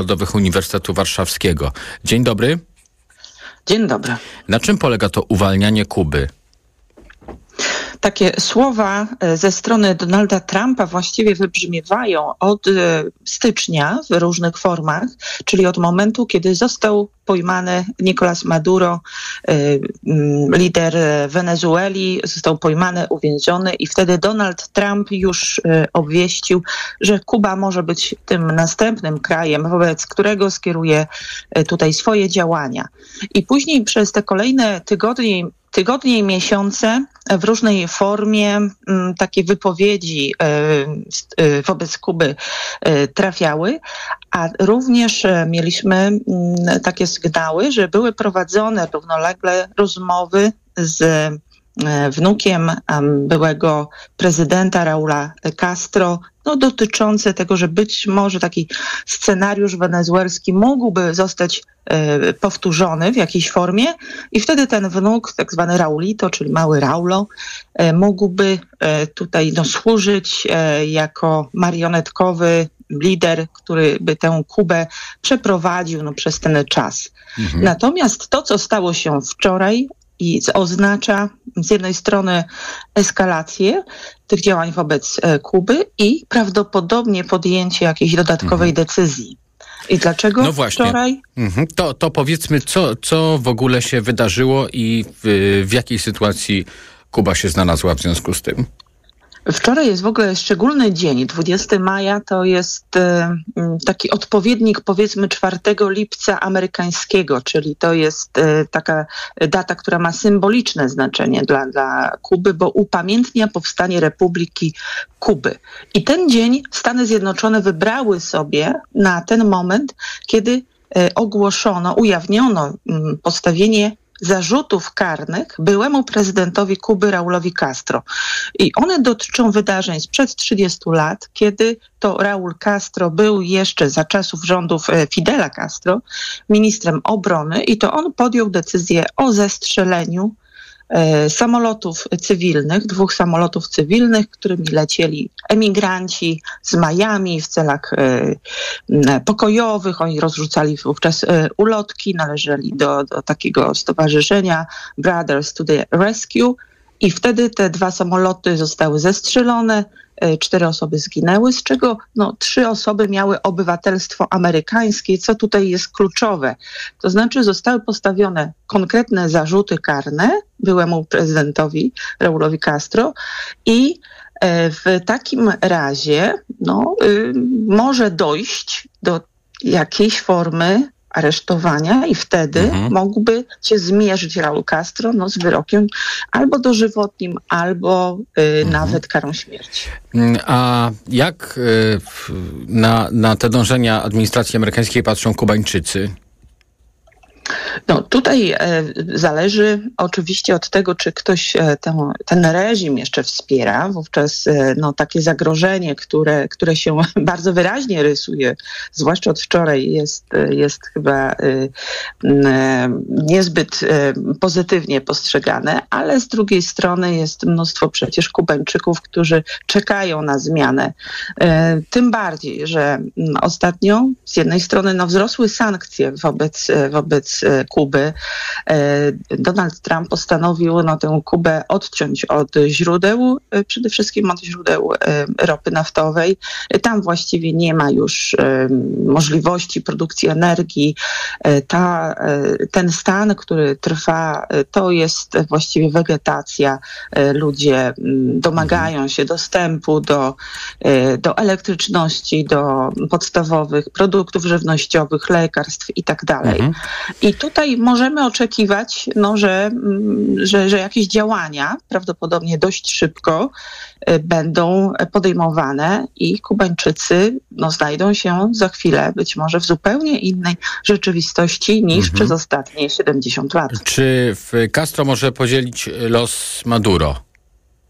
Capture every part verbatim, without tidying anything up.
Narodowych Uniwersytetu Warszawskiego. Dzień dobry. Dzień dobry. Na czym polega to uwalnianie Kuby? Takie słowa ze strony Donalda Trumpa właściwie wybrzmiewają od stycznia w różnych formach, czyli od momentu, kiedy został pojmany Nicolás Maduro, lider Wenezueli, został pojmany, uwięziony i wtedy Donald Trump już obwieścił, że Kuba może być tym następnym krajem, wobec którego skieruje tutaj swoje działania. I później przez te kolejne tygodnie Tygodnie i miesiące w różnej formie m, takie wypowiedzi y, y, wobec Kuby y, trafiały, a również y, mieliśmy y, takie sygnały, że były prowadzone równolegle rozmowy z wnukiem byłego prezydenta Raula Castro, no, dotyczące tego, że być może taki scenariusz wenezuelski mógłby zostać e, powtórzony w jakiejś formie i wtedy ten wnuk, tak zwany Raulito, czyli mały Raulo, e, mógłby e, tutaj no, służyć e, jako marionetkowy lider, który by tę Kubę przeprowadził no, przez ten czas. Mhm. Natomiast to, co stało się wczoraj, i oznacza z jednej strony eskalację tych działań wobec Kuby i prawdopodobnie podjęcie jakiejś dodatkowej mhm. decyzji. I dlaczego no właśnie. wczoraj? Mhm. To, to powiedzmy, co, co w ogóle się wydarzyło i w, w jakiej sytuacji Kuba się znalazła w związku z tym? Wczoraj jest w ogóle szczególny dzień. dwudziestego maja to jest e, taki odpowiednik powiedzmy czwartego lipca amerykańskiego, czyli to jest e, taka data, która ma symboliczne znaczenie dla, dla Kuby, bo upamiętnia powstanie Republiki Kuby. I ten dzień Stany Zjednoczone wybrały sobie na ten moment, kiedy e, ogłoszono, ujawniono m, postawienie zarzutów karnych byłemu prezydentowi Kuby Raulowi Castro. I one dotyczą wydarzeń sprzed trzydziestu lat, kiedy to Raul Castro był jeszcze za czasów rządów Fidela Castro ministrem obrony i to on podjął decyzję o zestrzeleniu e, samolotów cywilnych, dwóch samolotów cywilnych, którymi lecieli emigranci z Miami w celach e, pokojowych. Oni rozrzucali wówczas e, ulotki, należeli do, do takiego stowarzyszenia Brothers to the Rescue i wtedy te dwa samoloty zostały zestrzelone. Cztery osoby zginęły, z czego no, trzy osoby miały obywatelstwo amerykańskie, co tutaj jest kluczowe. To znaczy zostały postawione konkretne zarzuty karne byłemu prezydentowi Raulowi Castro i w takim razie no, y, może dojść do jakiejś formy aresztowania i wtedy mhm. mógłby się zmierzyć Raul Castro no, z wyrokiem albo dożywotnim, albo y, mhm. nawet karą śmierci. A jak y, na, na te dążenia administracji amerykańskiej patrzą Kubańczycy? No tutaj e, zależy oczywiście od tego, czy ktoś e, ten, ten reżim jeszcze wspiera. Wówczas e, no, takie zagrożenie, które, które się bardzo wyraźnie rysuje, zwłaszcza od wczoraj, jest, jest chyba e, e, niezbyt e, pozytywnie postrzegane, ale z drugiej strony jest mnóstwo przecież Kubańczyków, którzy czekają na zmianę. E, tym bardziej, że m, ostatnio z jednej strony no, wzrosły sankcje wobec, wobec Kuby. Donald Trump postanowił no, tę Kubę odciąć od źródeł, przede wszystkim od źródeł ropy naftowej. Tam właściwie nie ma już możliwości produkcji energii. Ta, ten stan, który trwa, to jest właściwie wegetacja. Ludzie domagają się dostępu do, do elektryczności, do podstawowych produktów żywnościowych, lekarstw i tak dalej. Mhm. I tutaj możemy oczekiwać, no, że, że, że jakieś działania prawdopodobnie dość szybko będą podejmowane i Kubańczycy no, znajdą się za chwilę być może w zupełnie innej rzeczywistości niż mhm. przez ostatnie siedemdziesiąt lat. Czy Castro może podzielić los Maduro?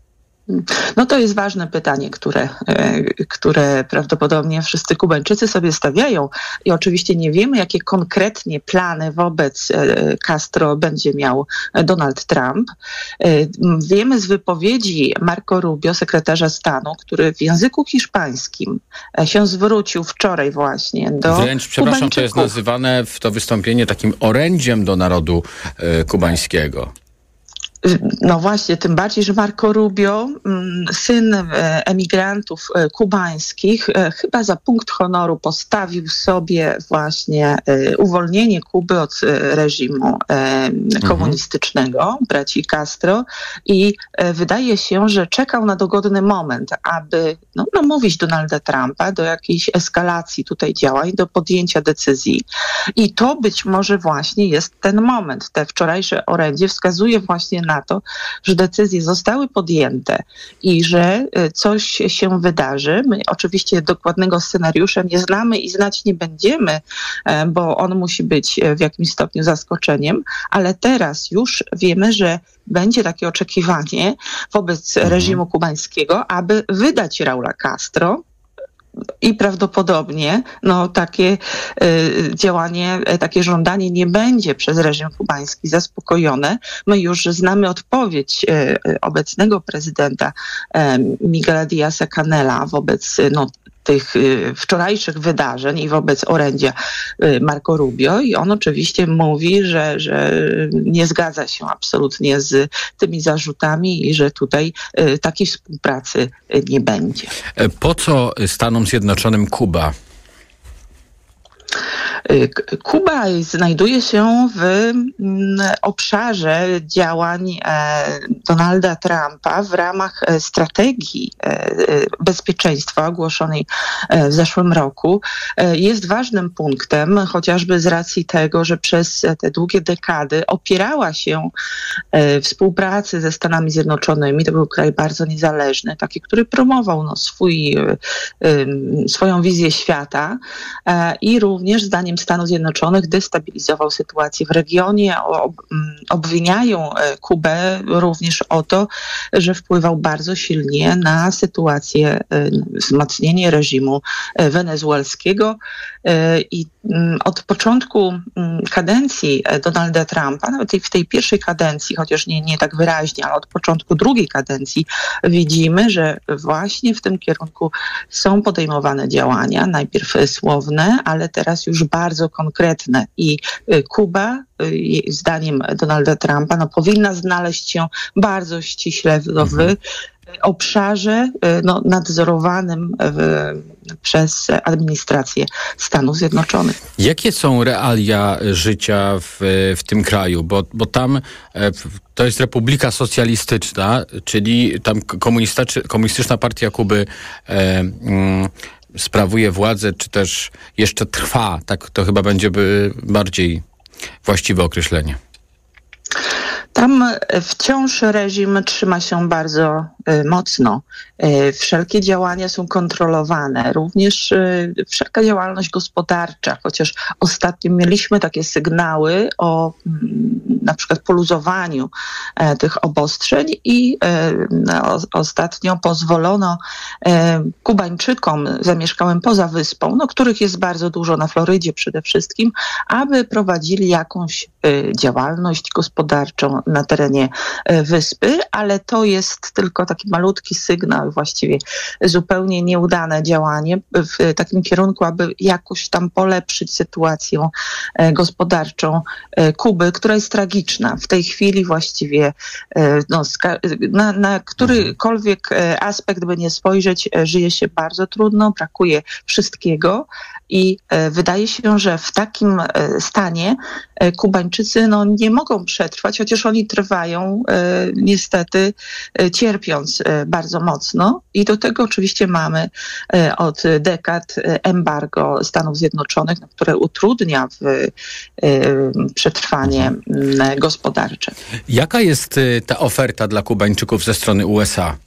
No to jest ważne pytanie, które, które prawdopodobnie wszyscy Kubańczycy sobie stawiają i oczywiście nie wiemy, jakie konkretnie plany wobec Castro będzie miał Donald Trump. Wiemy z wypowiedzi Marco Rubio, sekretarza stanu, który w języku hiszpańskim się zwrócił wczoraj właśnie do Wręcz, przepraszam, Kubańczyków. to jest nazywane w to wystąpienie takim orędziem do narodu e, kubańskiego. No właśnie, tym bardziej, że Marco Rubio, syn emigrantów kubańskich, chyba za punkt honoru postawił sobie właśnie uwolnienie Kuby od reżimu komunistycznego, mhm. braci Castro, i wydaje się, że czekał na dogodny moment, aby no, namówić Donalda Trumpa do jakiejś eskalacji tutaj działań, do podjęcia decyzji. I to być może właśnie jest ten moment. Te wczorajsze orędzie wskazuje właśnie na na to, że decyzje zostały podjęte i że coś się wydarzy. My oczywiście dokładnego scenariusza nie znamy i znać nie będziemy, bo on musi być w jakimś stopniu zaskoczeniem, ale teraz już wiemy, że będzie takie oczekiwanie wobec mhm. reżimu kubańskiego, aby wydać Raula Castro. I prawdopodobnie no, takie y, działanie, takie żądanie nie będzie przez reżim kubański zaspokojone. My już znamy odpowiedź y, obecnego prezydenta y, Miguela Díaza-Canela wobec no, tych y, wczorajszych wydarzeń i wobec orędzia y, Marco Rubio i on oczywiście mówi, że, że nie zgadza się absolutnie z tymi zarzutami i że tutaj y, takiej współpracy y, nie będzie. Po co Stanom Zjednoczonym Kuba? Kuba znajduje się w obszarze działań Donalda Trumpa w ramach strategii bezpieczeństwa ogłoszonej w zeszłym roku. Jest ważnym punktem, chociażby z racji tego, że przez te długie dekady opierała się współpracy ze Stanami Zjednoczonymi. To był kraj bardzo niezależny, taki, który promował no, swój, swoją wizję świata i również zdaniem Stanów Zjednoczonych destabilizował sytuację w regionie. Obwiniają Kubę również o to, że wpływał bardzo silnie na sytuację, wzmocnienie reżimu wenezuelskiego i od początku kadencji Donalda Trumpa, nawet w tej pierwszej kadencji, chociaż nie, nie tak wyraźnie, ale od początku drugiej kadencji widzimy, że właśnie w tym kierunku są podejmowane działania, najpierw słowne, ale teraz już bardzo konkretne i Kuba, zdaniem Donalda Trumpa, no, powinna znaleźć się bardzo ściśle w, w obszarze no, nadzorowanym w, przez administrację Stanów Zjednoczonych. Jakie są realia życia w, w tym kraju? Bo, bo tam to jest Republika Socjalistyczna, czyli tam komunistyczna partia Kuby e, mm, sprawuje władzę, czy też jeszcze trwa. Tak to chyba będzie by bardziej właściwe określenie. Tam wciąż reżim trzyma się bardzo y, mocno. Y, wszelkie działania są kontrolowane, również y, wszelka działalność gospodarcza, chociaż ostatnio mieliśmy takie sygnały o mm, na przykład poluzowaniu e, tych obostrzeń i e, o, ostatnio pozwolono e, Kubańczykom zamieszkałym poza wyspą, no, których jest bardzo dużo na Florydzie przede wszystkim, aby prowadzili jakąś e, działalność gospodarczą na terenie e, wyspy, ale to jest tylko taki malutki sygnał, właściwie zupełnie nieudane działanie w takim kierunku, aby jakoś tam polepszyć sytuację e, gospodarczą e, Kuby, która jest tragiczna. W tej chwili właściwie no, na, na którykolwiek aspekt by nie spojrzeć, żyje się bardzo trudno, brakuje wszystkiego i wydaje się, że w takim stanie Kubańczycy no, nie mogą przetrwać, chociaż oni trwają niestety cierpiąc bardzo mocno i do tego oczywiście mamy od dekad embargo Stanów Zjednoczonych, które utrudnia w przetrwanie gospodarcze. Jaka jest ta oferta dla Kubańczyków ze strony U S A?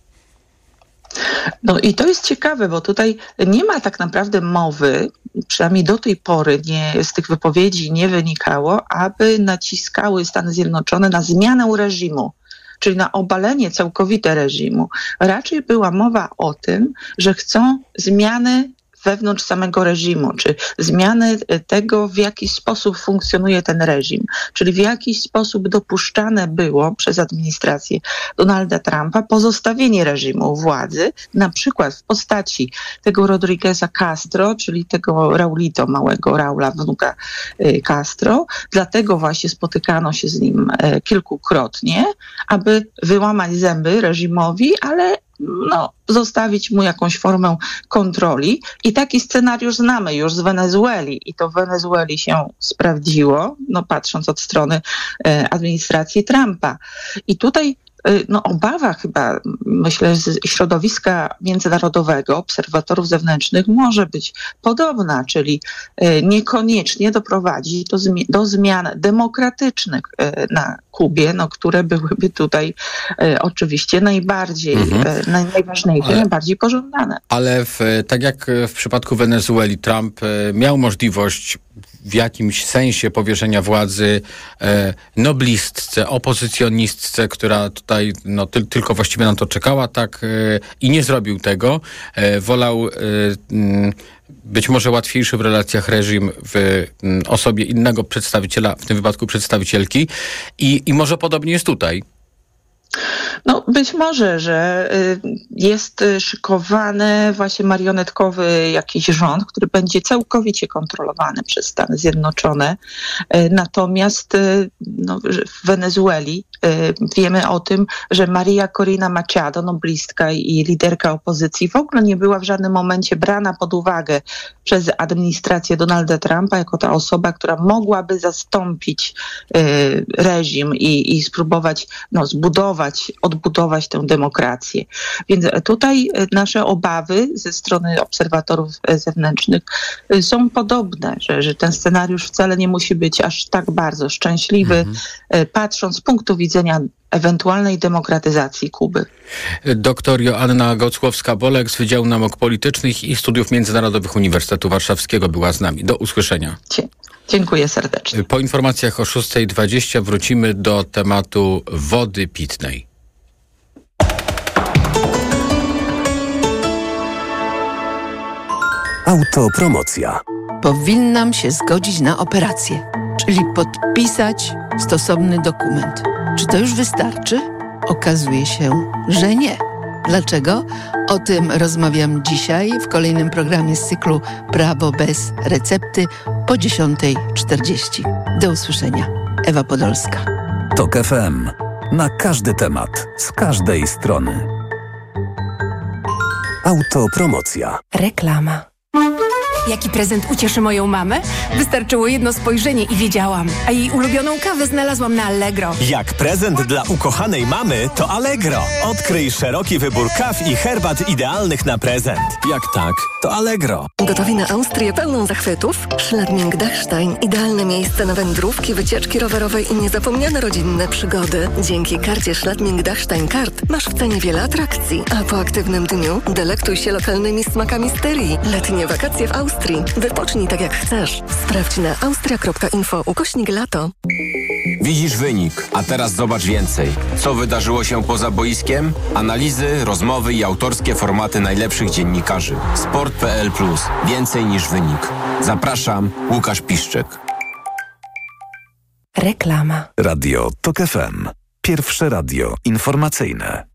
No i to jest ciekawe, bo tutaj nie ma tak naprawdę mowy, przynajmniej do tej pory nie, z tych wypowiedzi nie wynikało, aby naciskały Stany Zjednoczone na zmianę reżimu czyli na obalenie całkowite reżimu. Raczej była mowa o tym, że chcą zmiany wewnątrz samego reżimu, czy zmiany tego, w jaki sposób funkcjonuje ten reżim, czyli w jaki sposób dopuszczane było przez administrację Donalda Trumpa pozostawienie reżimu władzy, na przykład w postaci tego Rodrigueza Castro, czyli tego Raulito, małego Raula, wnuka Castro. Dlatego właśnie spotykano się z nim kilkukrotnie, aby wyłamać zęby reżimowi, ale no, zostawić mu jakąś formę kontroli. I taki scenariusz znamy już z Wenezueli. I to w Wenezueli się sprawdziło, no, patrząc od strony e, administracji Trumpa. I tutaj no, obawa chyba, myślę, z środowiska międzynarodowego, obserwatorów zewnętrznych może być podobna, czyli niekoniecznie doprowadzić do, zmi- do zmian demokratycznych na Kubie, no, które byłyby tutaj e, oczywiście najbardziej, mhm. e, najważniejsze, ale, najbardziej pożądane. Ale w, tak jak w przypadku Wenezueli, Trump e, miał możliwość w jakimś sensie powierzenia władzy e, noblistce, opozycjonistce, która tutaj no, ty, tylko właściwie na to czekała, tak, e, i nie zrobił tego. E, wolał e, m, być może łatwiejszy w relacjach reżim w m, osobie innego przedstawiciela, w tym wypadku przedstawicielki. I, i może podobnie jest tutaj. No być może, że jest szykowany właśnie marionetkowy jakiś rząd, który będzie całkowicie kontrolowany przez Stany Zjednoczone. Natomiast no, w Wenezueli wiemy o tym, że Maria Corina Machado, noblistka i liderka opozycji, w ogóle nie była w żadnym momencie brana pod uwagę przez administrację Donalda Trumpa jako ta osoba, która mogłaby zastąpić reżim i, i spróbować no, zbudować, odbudować tę demokrację. Więc tutaj nasze obawy ze strony obserwatorów zewnętrznych są podobne, że, że ten scenariusz wcale nie musi być aż tak bardzo szczęśliwy, mhm. patrząc z punktu widzenia ewentualnej demokratyzacji Kuby. Doktor Joanna Gocłowska-Bolek z Wydziału Nauk Politycznych i Studiów Międzynarodowych Uniwersytetu Warszawskiego była z nami. Do usłyszenia. Dzie- Dziękuję serdecznie. Po informacjach o szósta dwadzieścia wrócimy do tematu wody pitnej. Autopromocja. Powinnam się zgodzić na operację, czyli podpisać stosowny dokument. Czy to już wystarczy? Okazuje się, że nie. Dlaczego? O tym rozmawiam dzisiaj w kolejnym programie z cyklu Prawo bez recepty po dziesiątej czterdzieści. Do usłyszenia. Ewa Podolska. Tok F M. Na każdy temat, z każdej strony. Autopromocja. Reklama. Jaki prezent ucieszy moją mamę? Wystarczyło jedno spojrzenie i wiedziałam. A jej ulubioną kawę znalazłam na Allegro. Jak prezent dla ukochanej mamy, to Allegro. Odkryj szeroki wybór kaw i herbat idealnych na prezent. Jak tak, to Allegro. Gotowi na Austrię pełną zachwytów? Schladming-Dachstein. Idealne miejsce na wędrówki, wycieczki rowerowe i niezapomniane rodzinne przygody. Dzięki karcie Schladming-Dachstein Kart masz w cenie wiele atrakcji. A po aktywnym dniu delektuj się lokalnymi smakami Styrii. Letnie wakacje w Austrii. Wypocznij tak jak chcesz. Sprawdź na austria kropka info ukośnik lato. Widzisz wynik, a teraz zobacz więcej. Co wydarzyło się poza boiskiem? Analizy, rozmowy i autorskie formaty najlepszych dziennikarzy. sport kropka p l plus. Więcej niż wynik. Zapraszam, Łukasz Piszczek. Reklama. Radio Tok F M. Pierwsze radio informacyjne.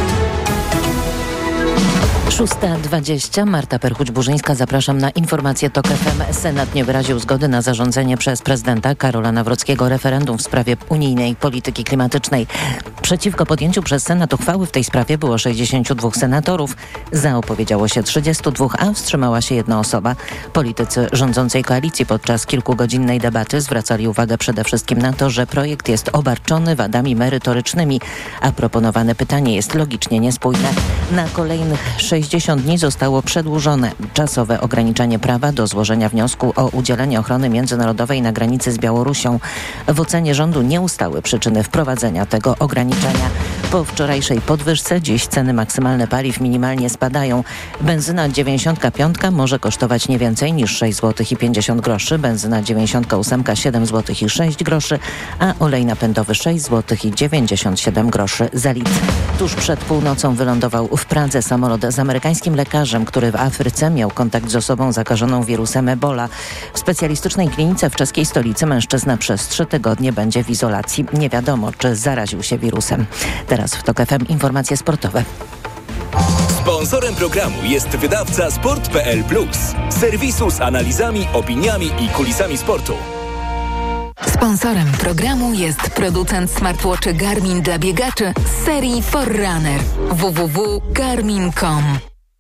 szósta dwadzieścia. Marta Perchuć-Burzyńska. Zapraszam na informację Tok F M. Senat nie wyraził zgody na zarządzenie przez prezydenta Karola Nawrockiego referendum w sprawie unijnej polityki klimatycznej. Przeciwko podjęciu przez Senat uchwały w tej sprawie było sześćdziesięciu dwóch senatorów. Za opowiedziało się trzydziestu dwóch, a wstrzymała się jedna osoba. Politycy rządzącej koalicji podczas kilkugodzinnej debaty zwracali uwagę przede wszystkim na to, że projekt jest obarczony wadami merytorycznymi, a proponowane pytanie jest logicznie niespójne. Na kolejnych sześćdziesiąt sześćdziesiąt dni zostało przedłużone czasowe ograniczenie prawa do złożenia wniosku o udzielenie ochrony międzynarodowej na granicy z Białorusią. W ocenie rządu nie ustały przyczyny wprowadzenia tego ograniczenia. Po wczorajszej podwyżce dziś ceny maksymalne paliw minimalnie spadają. Benzyna dziewięćdziesiąt pięć może kosztować nie więcej niż sześć złotych i pięćdziesiąt groszy, benzyna dziewięćdziesiąt osiem siedem złotych i sześć groszy, a olej napędowy sześć złotych i dziewięćdziesiąt siedem groszy za litr. Tuż przed północą wylądował w Pradze samolot z amerykańskim lekarzem, który w Afryce miał kontakt z osobą zakażoną wirusem Ebola. W specjalistycznej klinice w czeskiej stolicy mężczyzna przez trzy tygodnie będzie w izolacji. Nie wiadomo, czy zaraził się wirusem. Teraz w TOK F M informacje sportowe. Sponsorem programu jest wydawca sport kropka p l plus, serwisu z analizami, opiniami i kulisami sportu. Sponsorem programu jest producent smartwatchy Garmin dla biegaczy z serii Forerunner. w w w kropka garmin kropka com.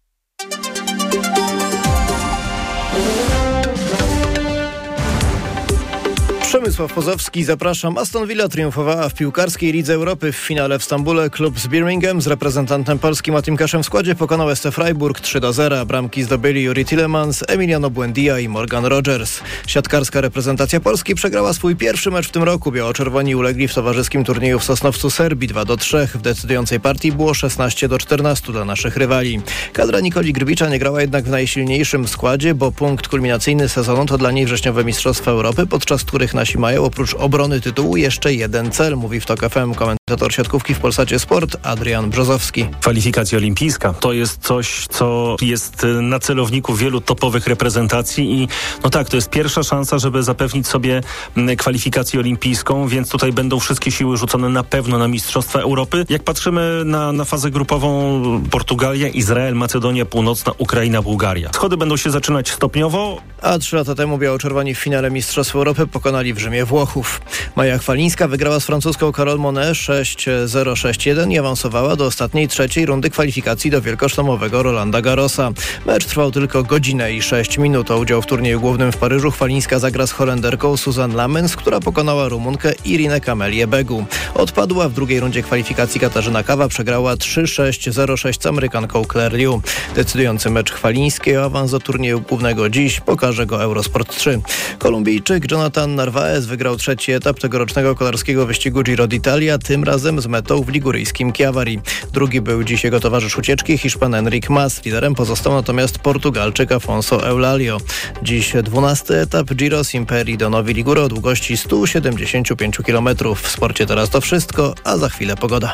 Przemysław Pozowski, zapraszam. Aston Villa triumfowała w piłkarskiej Lidze Europy. W finale w Stambule klub z Birmingham z reprezentantem Polski Matim Kaszem w składzie pokonał S C Freiburg trzy do zera. Bramki zdobyli Yuri Tillemans, Emiliano Buendia i Morgan Rogers. Siatkarska reprezentacja Polski przegrała swój pierwszy mecz w tym roku. Biało-czerwoni ulegli w towarzyskim turnieju w Sosnowcu Serbii dwa do trzech. W decydującej partii było szesnaście do czternastu dla naszych rywali. Kadra Nikoli Grbicza nie grała jednak w najsilniejszym składzie, bo punkt kulminacyjny sezonu to dla niej wrześniowe Mistrzostwa Europy, podczas których nasi mają oprócz obrony tytułu jeszcze jeden cel, mówi w TOK F M komentator siatkówki w Polsacie Sport Adrian Brzozowski. Kwalifikacja olimpijska to jest coś, co jest na celowniku wielu topowych reprezentacji i no tak, to jest pierwsza szansa, żeby zapewnić sobie kwalifikację olimpijską, więc tutaj będą wszystkie siły rzucone na pewno na Mistrzostwa Europy. Jak patrzymy na, na fazę grupową, Portugalia, Izrael, Macedonia Północna, Ukraina, Bułgaria. Schody będą się zaczynać stopniowo. A trzy lata temu biało-czerwoni w finale Mistrzostw Europy pokonali w Rzymie Włochów. Maja Chwalińska wygrała z francuską Carole Monet sześć zero sześć jeden i awansowała do ostatniej, trzeciej rundy kwalifikacji do wielkosztomowego Rolanda Garrosa. Mecz trwał tylko godzinę i sześć minut. O udział w turnieju głównym w Paryżu Chwalińska zagra z Holenderką Suzanne Lamens, która pokonała Rumunkę Irinę Kamelię Begu. Odpadła w drugiej rundzie kwalifikacji Katarzyna Kawa, przegrała trzy sześć zero sześć z Amerykanką Claire Liu. Decydujący mecz Chwalińskiej o awans do turnieju głównego dziś pokaże go Eurosport trzy. Kolumbijczyk Jonathan Narvaez wygrał trzeci etap tegorocznego kolarskiego wyścigu Giro d'Italia, tym razem z metą w liguryjskim Chiavari. Drugi był dziś jego towarzysz ucieczki, Hiszpan Enric Mas. Liderem pozostał natomiast Portugalczyk Afonso Eulalio. Dziś dwunasty etap Giro z Imperii do Novi Ligure o długości sto siedemdziesiąt pięć kilometrów. W sporcie teraz to wszystko, a za chwilę pogoda.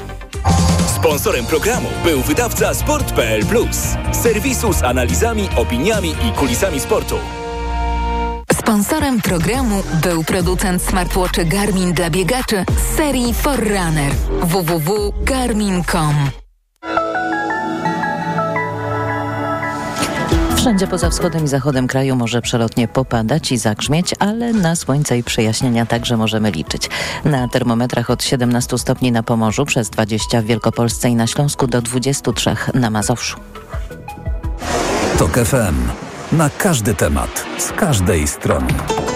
Sponsorem programu był wydawca sport kropka p l plus, serwisu z analizami, opiniami i kulisami sportu. Sponsorem programu był producent smartwatchy Garmin dla biegaczy z serii Forerunner. w w w kropka garmin kropka com. Wszędzie poza wschodem i zachodem kraju może przelotnie popadać i zagrzmieć, ale na słońce i przejaśnienia także możemy liczyć. Na termometrach od siedemnastu stopni na Pomorzu, przez dwadzieścia w Wielkopolsce i na Śląsku do dwudziestu trzech na Mazowszu. TOK F M. Na każdy temat, z każdej strony.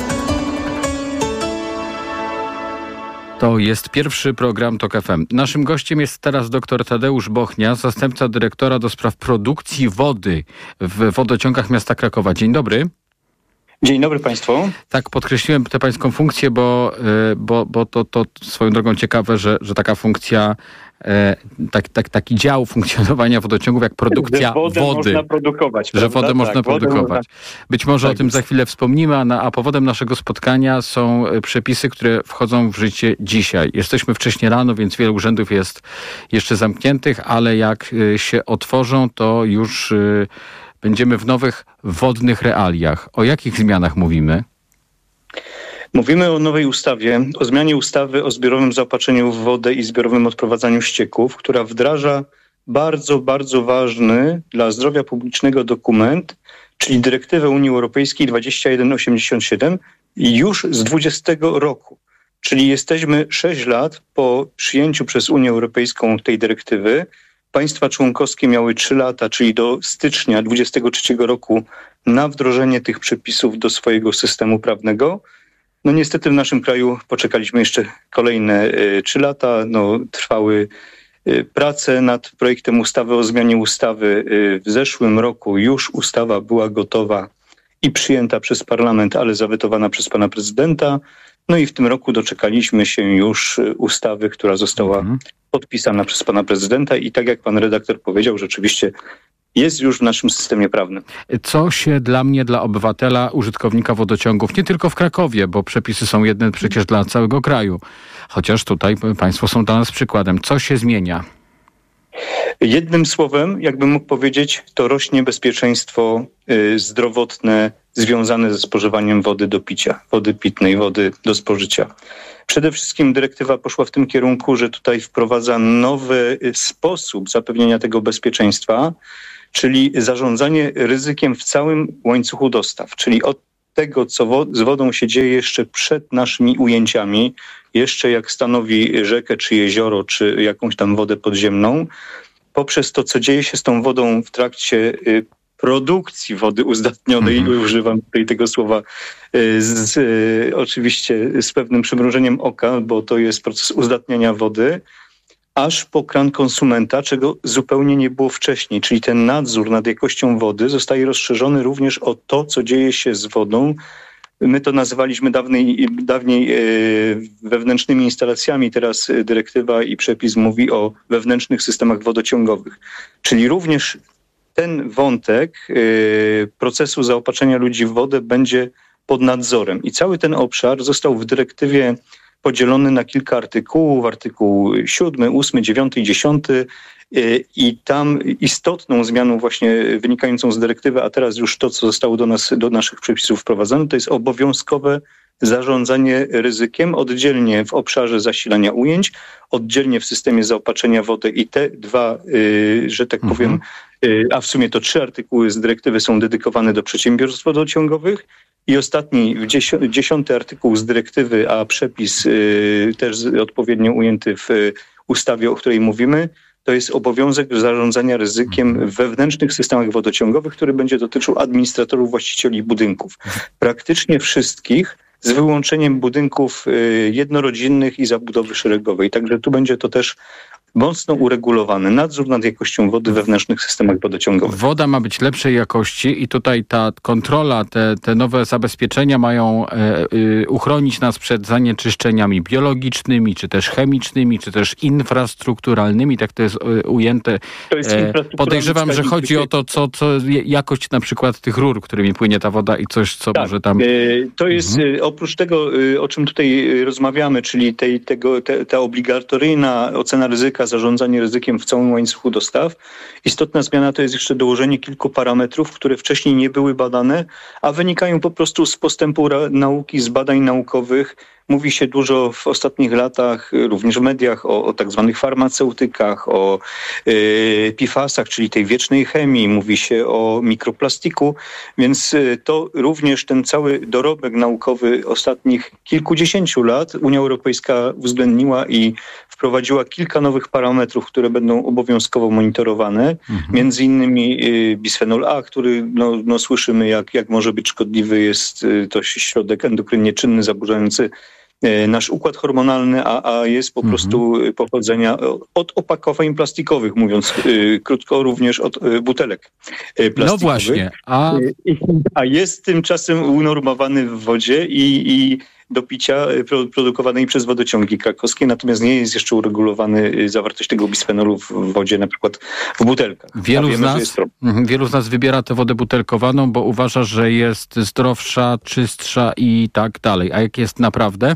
To jest pierwszy program TOK F M. Naszym gościem jest teraz dr Tadeusz Bochnia, zastępca dyrektora do spraw produkcji wody w wodociągach miasta Krakowa. Dzień dobry. Dzień dobry Państwu. Tak, podkreśliłem tę pańską funkcję, bo, bo, bo to, to swoją drogą ciekawe, że, że taka funkcja, tak, tak, taki dział funkcjonowania wodociągów jak produkcja że wodę wody. Można produkować, że wodę tak, można produkować. Można... Być może tak o tym jest. Za chwilę wspomnimy, a, na, a powodem naszego spotkania są przepisy, które wchodzą w życie dzisiaj. Jesteśmy wcześnie rano, więc wiele urzędów jest jeszcze zamkniętych, ale jak się otworzą, to już będziemy w nowych wodnych realiach. O jakich zmianach mówimy? Mówimy o nowej ustawie, o zmianie ustawy o zbiorowym zaopatrzeniu w wodę i zbiorowym odprowadzaniu ścieków, która wdraża bardzo, bardzo ważny dla zdrowia publicznego dokument, czyli dyrektywę Unii Europejskiej dwadzieścia jeden osiemdziesiąt siedem już z dwudziestego roku. Czyli jesteśmy sześć lat po przyjęciu przez Unię Europejską tej dyrektywy. Państwa członkowskie miały trzy lata, czyli do stycznia dwudziestego trzeciego roku na wdrożenie tych przepisów do swojego systemu prawnego. No niestety w naszym kraju poczekaliśmy jeszcze kolejne trzy lata. No, trwały Prace nad projektem ustawy o zmianie ustawy w zeszłym roku już ustawa była gotowa i przyjęta przez parlament, ale zawetowana przez pana prezydenta. No i w tym roku doczekaliśmy się już ustawy, która została mhm. podpisana przez pana prezydenta i tak jak pan redaktor powiedział, rzeczywiście jest już w naszym systemie prawnym. Co się dla mnie, dla obywatela, użytkownika wodociągów, nie tylko w Krakowie, bo przepisy są jedne przecież dla całego kraju, chociaż tutaj państwo są dla nas przykładem. Co się zmienia? Jednym słowem, jakbym mógł powiedzieć, to rośnie bezpieczeństwo y, zdrowotne związane ze spożywaniem wody do picia, wody pitnej, wody do spożycia. Przede wszystkim dyrektywa poszła w tym kierunku, że tutaj wprowadza nowy sposób zapewnienia tego bezpieczeństwa, czyli zarządzanie ryzykiem w całym łańcuchu dostaw, czyli od tego, co wo- z wodą się dzieje jeszcze przed naszymi ujęciami, jeszcze jak stanowi rzekę, czy jezioro, czy jakąś tam wodę podziemną, poprzez to, co dzieje się z tą wodą w trakcie y, produkcji wody uzdatnionej, mm-hmm. używam tutaj tego słowa y, z, y, oczywiście z pewnym przymrużeniem oka, bo to jest proces uzdatniania wody, aż po kran konsumenta, czego zupełnie nie było wcześniej. Czyli ten nadzór nad jakością wody zostaje rozszerzony również o to, co dzieje się z wodą. My to nazywaliśmy dawniej, dawniej e, wewnętrznymi instalacjami, teraz dyrektywa i przepis mówi o wewnętrznych systemach wodociągowych. Czyli również ten wątek e, procesu zaopatrzenia ludzi w wodę będzie pod nadzorem. I cały ten obszar został w dyrektywie podzielony na kilka artykułów, artykuł siódmy, ósmy, dziewiąty i dziesiąty i tam istotną zmianą właśnie wynikającą z dyrektywy, a teraz już to, co zostało do nas, do naszych przepisów wprowadzone, to jest obowiązkowe zarządzanie ryzykiem oddzielnie w obszarze zasilania ujęć, oddzielnie w systemie zaopatrzenia wody i te dwa, że tak mhm. powiem, a w sumie to trzy artykuły z dyrektywy są dedykowane do przedsiębiorstw wodociągowych. I ostatni, dziesiąty artykuł z dyrektywy, a przepis y, też odpowiednio ujęty w y, ustawie, o której mówimy, to jest obowiązek zarządzania ryzykiem w wewnętrznych systemach wodociągowych, który będzie dotyczył administratorów, właścicieli budynków. Praktycznie wszystkich, z wyłączeniem budynków y, jednorodzinnych i zabudowy szeregowej. Także tu będzie to też mocno uregulowany nadzór nad jakością wody w wewnętrznych systemach wodociągowych. Woda ma być lepszej jakości i tutaj ta kontrola, te, te nowe zabezpieczenia mają e, e, uchronić nas przed zanieczyszczeniami biologicznymi, czy też chemicznymi, czy też infrastrukturalnymi, tak to jest e, ujęte. To jest e, podejrzewam, że chodzi o to, co, co jakość na przykład tych rur, którymi płynie ta woda i coś, co tak, może tam... E, to jest mhm. e, oprócz tego, e, o czym tutaj rozmawiamy, czyli tej, tego, te, ta obligatoryjna ocena ryzyka, zarządzanie ryzykiem w całym łańcuchu dostaw. Istotna zmiana to jest jeszcze dołożenie kilku parametrów, które wcześniej nie były badane, a wynikają po prostu z postępu nauki, z badań naukowych. Mówi się dużo w ostatnich latach, również w mediach, o, o tak zwanych farmaceutykach, o y, P FAS-ach, czyli tej wiecznej chemii. Mówi się o mikroplastiku, więc y, to również ten cały dorobek naukowy ostatnich kilkudziesięciu lat Unia Europejska uwzględniła i wprowadziła kilka nowych parametrów, które będą obowiązkowo monitorowane. Mhm. Między innymi y, bisfenol A, który no, no, słyszymy, jak, jak może być szkodliwy. Jest y, to środek endokrynnie czynny, zaburzający nasz układ hormonalny, a, a jest po mhm. prostu pochodzenia od opakowań plastikowych, mówiąc y, krótko, również od y, butelek y, plastikowych. No właśnie. A... Y, a jest tymczasem unormowany w wodzie i, i do picia pro, produkowanej przez wodociągi krakowskie, natomiast nie jest jeszcze uregulowany zawartość tego bisfenolu w wodzie, na przykład w butelkach. Wielu, wiemy, z nas, wielu z nas wybiera tę wodę butelkowaną, bo uważa, że jest zdrowsza, czystsza i tak dalej. A jak jest naprawdę?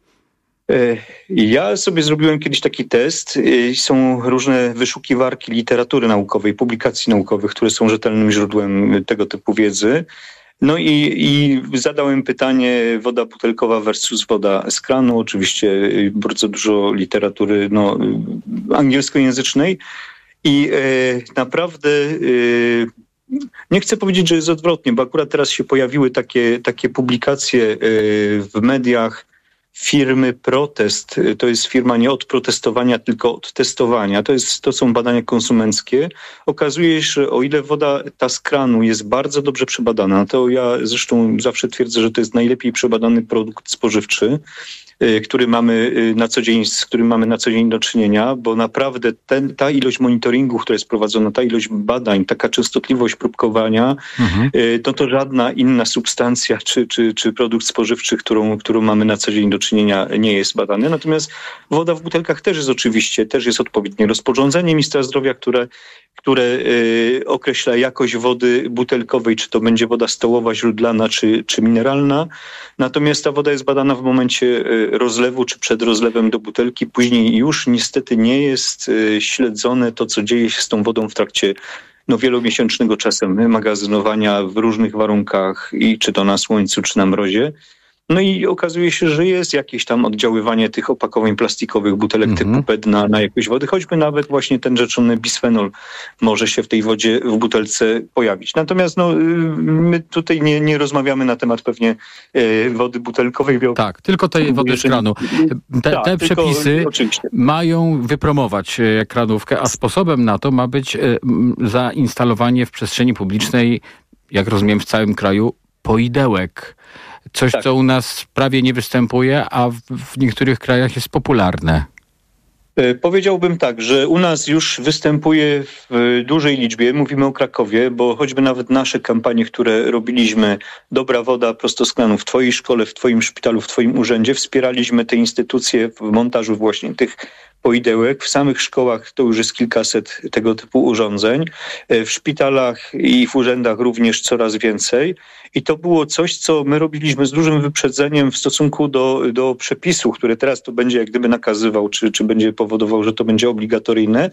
Ja sobie zrobiłem kiedyś taki test. Są różne wyszukiwarki literatury naukowej, publikacji naukowych, które są rzetelnym źródłem tego typu wiedzy. No i, i zadałem pytanie woda butelkowa versus woda z kranu. Oczywiście bardzo dużo literatury no, angielskojęzycznej i e, naprawdę e, nie chcę powiedzieć, że jest odwrotnie, bo akurat teraz się pojawiły takie, takie publikacje e, w mediach firmy Protest. To jest firma nie od protestowania, tylko od testowania. To, jest, to są badania konsumenckie. Okazuje się, że o ile woda ta z kranu jest bardzo dobrze przebadana, to ja zresztą zawsze twierdzę, że to jest najlepiej przebadany produkt spożywczy, który mamy na co dzień, z którym mamy na co dzień do czynienia, bo naprawdę ten, ta ilość monitoringu, która jest prowadzona, ta ilość badań, taka częstotliwość próbkowania, mhm. to to żadna inna substancja czy, czy, czy produkt spożywczy, którą, którą mamy na co dzień do czynienia, nie jest badany. Natomiast woda w butelkach też jest oczywiście, też jest odpowiednie rozporządzenie ministra zdrowia, które, które y, określa jakość wody butelkowej, czy to będzie woda stołowa, źródlana, czy, czy mineralna. Natomiast ta woda jest badana w momencie y, rozlewu, czy przed rozlewem do butelki. Później już niestety nie jest y, śledzone to, co dzieje się z tą wodą w trakcie no, wielomiesięcznego czasem magazynowania w różnych warunkach, i czy to na słońcu, czy na mrozie. No i okazuje się, że jest jakieś tam oddziaływanie tych opakowań plastikowych, butelek mm-hmm. typu P E T na, na jakość wody, choćby nawet właśnie ten rzeczony bisfenol może się w tej wodzie, w butelce pojawić. Natomiast no, my tutaj nie, nie rozmawiamy na temat pewnie e, wody butelkowej. Biał... Tak, tylko tej wody z kranu. Te, tak, te tylko, przepisy oczywiście. mają wypromować e, kranówkę, a sposobem na to ma być e, zainstalowanie w przestrzeni publicznej, jak rozumiem w całym kraju, poidełek. Coś, tak. co u nas prawie nie występuje, a w, w niektórych krajach jest popularne. Powiedziałbym tak, że u nas już występuje w dużej liczbie, mówimy o Krakowie, bo choćby nawet nasze kampanie, które robiliśmy, Dobra woda prosto z kranu w twojej szkole, w twoim szpitalu, w twoim urzędzie, wspieraliśmy te instytucje w montażu właśnie tych poidełek. W samych szkołach to już jest kilkaset tego typu urządzeń. W szpitalach i w urzędach również coraz więcej. I to było coś, co my robiliśmy z dużym wyprzedzeniem w stosunku do, do przepisu, który teraz to będzie jak gdyby nakazywał, czy, czy będzie powodował, że to będzie obligatoryjne.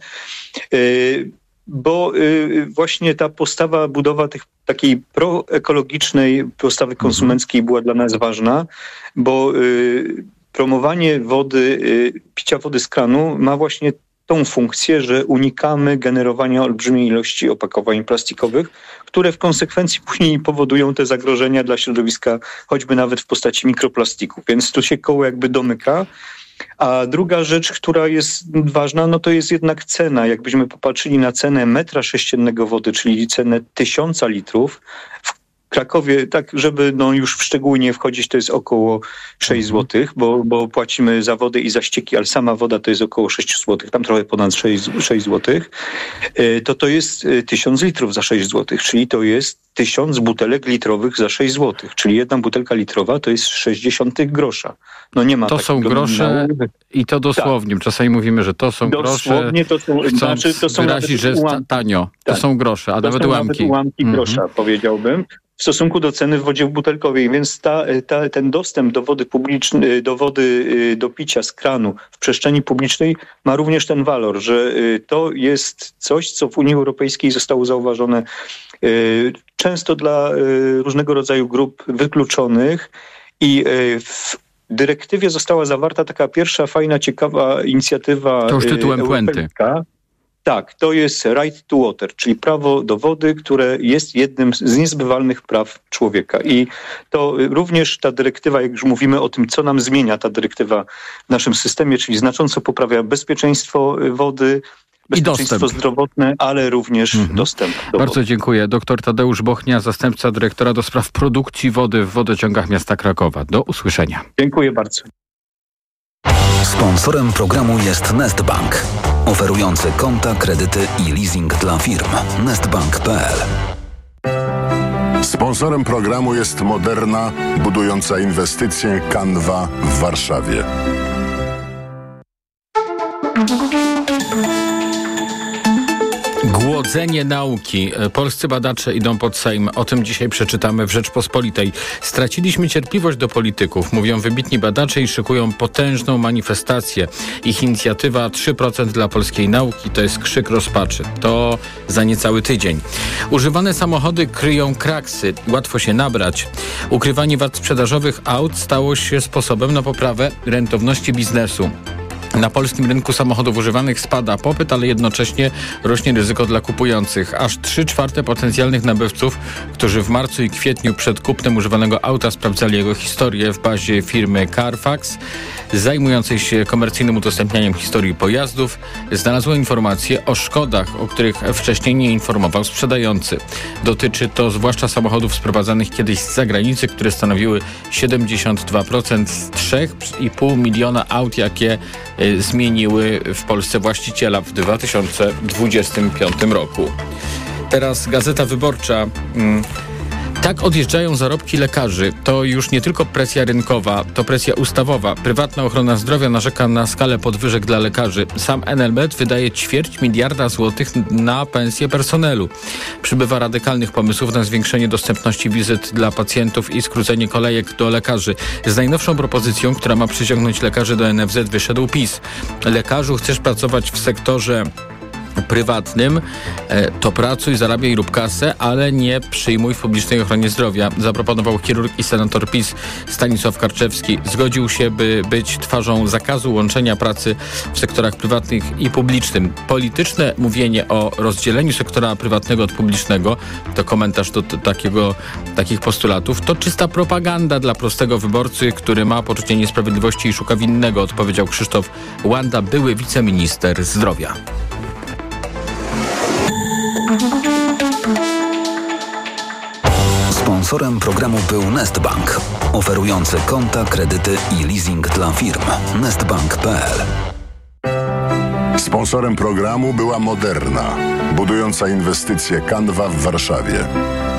Bo właśnie ta postawa, budowa tych takiej proekologicznej postawy konsumenckiej była dla nas ważna, bo promowanie wody, picia wody z kranu ma właśnie tą funkcję, że unikamy generowania olbrzymiej ilości opakowań plastikowych, które w konsekwencji później powodują te zagrożenia dla środowiska, choćby nawet w postaci mikroplastików. Więc tu się koło jakby domyka. A druga rzecz, która jest ważna, no to jest jednak cena. Jakbyśmy popatrzyli na cenę metra sześciennego wody, czyli cenę tysiąca litrów, w Krakowie, tak żeby no już w szczegóły nie wchodzić, to jest około sześć złotych, bo, bo płacimy za wodę i za ścieki, ale sama woda to jest około sześć złotych, tam trochę ponad sześć złotych, to to jest tysiąc litrów za sześć złotych, czyli to jest tysiąc butelek litrowych za sześć złotych, czyli jedna butelka litrowa to jest sześćdziesiąt grosza. No nie ma To są grosze i to dosłownie. Tak. Czasami mówimy, że to są dosłownie grosze, to są, znaczy, to są wyrazić, że jest tanio. Tak. To są grosze, a to nawet są ułamki. Nawet ułamki mm-hmm. grosza, powiedziałbym, w stosunku do ceny w wodzie butelkowej, więc ta, ta, ten dostęp do wody publicznej, do wody do picia z kranu w przestrzeni publicznej ma również ten walor, że to jest coś, co w Unii Europejskiej zostało zauważone często dla różnego rodzaju grup wykluczonych i w dyrektywie została zawarta taka pierwsza fajna, ciekawa inicjatywa. To już tytułem puenty. Tak, to jest right to water, czyli prawo do wody, które jest jednym z niezbywalnych praw człowieka. I to również ta dyrektywa, jak już mówimy o tym, co nam zmienia ta dyrektywa w naszym systemie, czyli znacząco poprawia bezpieczeństwo wody, bezpieczeństwo zdrowotne, ale również mhm. dostęp do Bardzo wody. dziękuję. Doktor Tadeusz Bochnia, zastępca dyrektora do spraw produkcji wody w wodociągach miasta Krakowa. Do usłyszenia. Dziękuję bardzo. Sponsorem programu jest Nestbank, oferujący konta, kredyty i leasing dla firm. nestbank kropka p l. Sponsorem programu jest Moderna, budująca inwestycje Canva w Warszawie. Głodzenie nauki. Polscy badacze idą pod Sejm. O tym dzisiaj przeczytamy w Rzeczpospolitej. Straciliśmy cierpliwość do polityków, mówią wybitni badacze i szykują potężną manifestację. Ich inicjatywa trzy procent dla polskiej nauki to jest krzyk rozpaczy. To za niecały tydzień. Używane samochody kryją kraksy. Łatwo się nabrać. Ukrywanie wad sprzedażowych aut stało się sposobem na poprawę rentowności biznesu. Na polskim rynku samochodów używanych spada popyt, ale jednocześnie rośnie ryzyko dla kupujących. Aż trzy czwarte potencjalnych nabywców, którzy w marcu i kwietniu przed kupnem używanego auta sprawdzali jego historię w bazie firmy Carfax, zajmującej się komercyjnym udostępnianiem historii pojazdów znalazło informacje o szkodach, o których wcześniej nie informował sprzedający. Dotyczy to zwłaszcza samochodów sprowadzanych kiedyś z zagranicy, które stanowiły siedemdziesiąt dwa procent z trzech i pół miliona aut, jakie y, zmieniły w Polsce właściciela w dwa tysiące dwudziestym piątym roku. Teraz Gazeta Wyborcza. Mm, Tak odjeżdżają zarobki lekarzy. To już nie tylko presja rynkowa, to presja ustawowa. Prywatna ochrona zdrowia narzeka na skalę podwyżek dla lekarzy. Sam N L M wydaje ćwierć miliarda złotych na pensję personelu. Przybywa radykalnych pomysłów na zwiększenie dostępności wizyt dla pacjentów i skrócenie kolejek do lekarzy. Z najnowszą propozycją, która ma przyciągnąć lekarzy do N F Z, wyszedł PiS. Lekarzu, chcesz pracować w sektorze prywatnym, to pracuj, zarabiaj, rób kasę, ale nie przyjmuj w publicznej ochronie zdrowia. Zaproponował chirurg i senator PiS Stanisław Karczewski. Zgodził się, by być twarzą zakazu łączenia pracy w sektorach prywatnych i publicznym. Polityczne mówienie o rozdzieleniu sektora prywatnego od publicznego, to komentarz do t- takiego, takich postulatów, to czysta propaganda dla prostego wyborcy, który ma poczucie niesprawiedliwości i szuka winnego, odpowiedział Krzysztof Łanda, były wiceminister zdrowia. Sponsorem programu był Nestbank, oferujący konta, kredyty i leasing dla firm. nestbank kropka p l. Sponsorem programu była Moderna, budująca inwestycje Canva w Warszawie.